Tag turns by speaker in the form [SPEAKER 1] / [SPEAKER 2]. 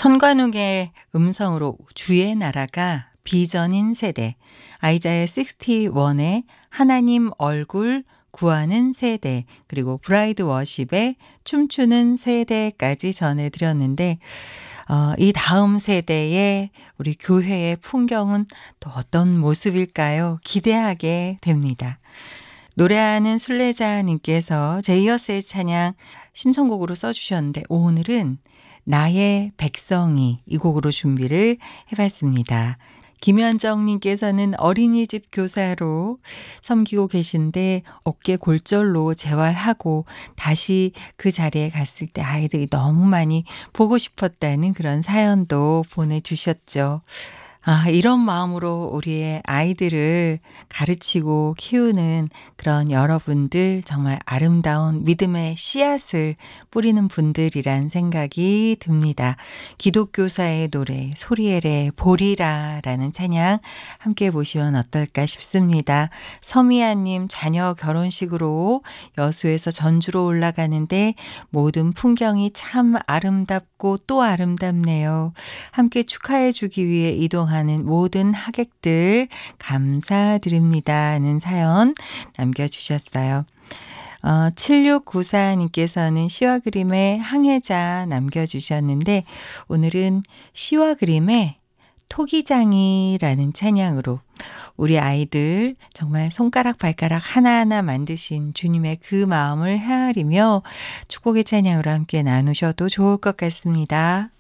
[SPEAKER 1] 천관욱의 음성으로 주의 나라가 비전인 세대, 아이자야 61의 하나님 얼굴 구하는 세대, 그리고 브라이드 워십의 춤추는 세대까지 전해드렸는데 이 다음 세대의 우리 교회의 풍경은 또 어떤 모습일까요? 기대하게 됩니다. 노래하는 순례자님께서 제이어스의 찬양 신청곡으로 써주셨는데 오늘은 나의 백성이 이 곡으로 준비를 해봤습니다. 김현정님께서는 어린이집 교사로 섬기고 계신데 어깨 골절로 재활하고 다시 그 자리에 갔을 때 아이들이 너무 많이 보고 싶었다는 그런 사연도 보내주셨죠. 이런 마음으로 우리의 아이들을 가르치고 키우는 그런 여러분들 정말 아름다운 믿음의 씨앗을 뿌리는 분들이란 생각이 듭니다. 기독교사의 노래 소리엘의 보리라 라는 찬양 함께 보시면 어떨까 싶습니다. 서미아님 자녀 결혼식으로 여수에서 전주로 올라가는데 모든 풍경이 참 아름답고 또 아름답네요. 함께 축하해 주기 위해 이동하는 모든 하객들 감사드립니다 하는 사연 남겨주셨어요. 7694님께서는 시와 그림의 항해자 남겨주셨는데 오늘은 시와 그림의 토기장이라는 찬양으로 우리 아이들 정말 손가락 발가락 하나하나 만드신 주님의 그 마음을 헤아리며 축복의 찬양으로 함께 나누셔도 좋을 것 같습니다.